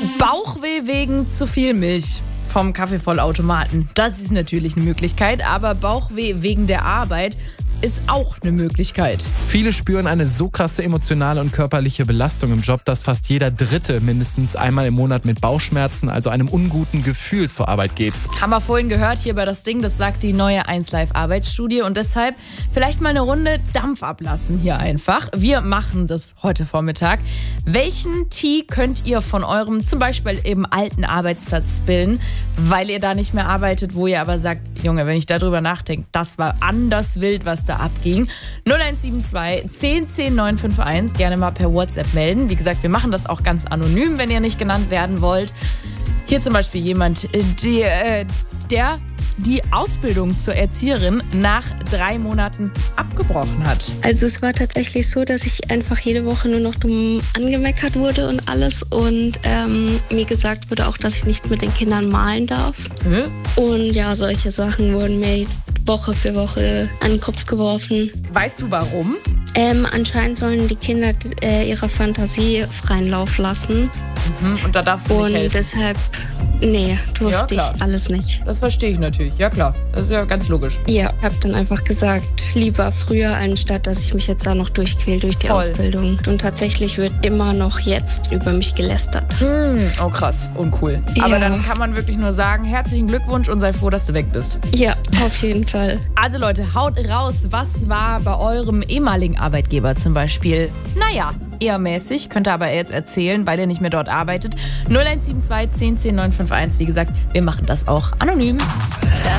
Bauchweh wegen zu viel Milch vom Kaffeevollautomaten. Das ist natürlich eine Möglichkeit, aber Bauchweh wegen der Arbeit ist auch eine Möglichkeit. Viele spüren eine so krasse emotionale und körperliche Belastung im Job, dass fast jeder Dritte mindestens einmal im Monat mit Bauchschmerzen, also einem unguten Gefühl, zur Arbeit geht. Haben wir vorhin gehört hier bei das Ding, das sagt die neue 1Live-Arbeitsstudie und deshalb vielleicht mal eine Runde Dampf ablassen hier einfach. Wir machen das heute Vormittag. Welchen Tee könnt ihr von eurem zum Beispiel eben alten Arbeitsplatz spillen, weil ihr da nicht mehr arbeitet, wo ihr aber sagt, Junge, wenn ich darüber nachdenke, das war anders wild, was da abging. 0172 10 10 951, gerne mal per WhatsApp melden. Wie gesagt, wir machen das auch ganz anonym, wenn ihr nicht genannt werden wollt. Hier zum Beispiel jemand, der die Ausbildung zur Erzieherin nach 3 Monaten abgebrochen hat. Also es war tatsächlich so, dass ich einfach jede Woche nur noch dumm angemeckert wurde und alles und mir gesagt wurde auch, dass ich nicht mit den Kindern malen darf. Und ja, solche Sachen wurden mir Woche für Woche an den Kopf geworfen. Weißt du warum? Anscheinend sollen die Kinder ihrer Fantasie freien Lauf lassen. Und da darfst du nicht helfen. Und deshalb, nee, durfte ich alles nicht. Das verstehe ich natürlich. Ja klar, das ist ja ganz logisch. Ja, ich habe dann einfach gesagt, lieber früher, anstatt dass ich mich jetzt da noch durchquäle durch die Ausbildung. Und tatsächlich wird immer noch jetzt über mich gelästert. Oh krass, uncool. Ja. Aber dann kann man wirklich nur sagen, herzlichen Glückwunsch und sei froh, dass du weg bist. Ja, auf jeden Fall. Also Leute, haut raus, was war bei eurem ehemaligen Arbeitgeber zum Beispiel? Naja, eher mäßig, könnt ihr aber jetzt erzählen, weil ihr nicht mehr dort arbeitet. 0172 10 10 951, wie gesagt, wir machen das auch anonym.